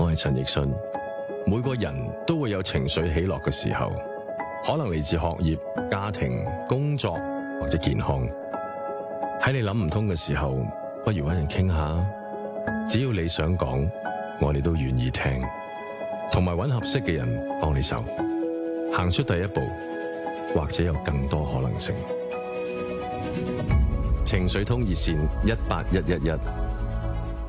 係陳奕迅。每個人都會有情緒起落嘅時候，可能嚟自學業、家庭、工作或者健康。喺你諗唔通嘅時候，不如搵人傾下。只要你想講，我哋都願意聽，同埋搵合適嘅人幫你手，行出第一步，或者有更多可能性。情緒通熱線181111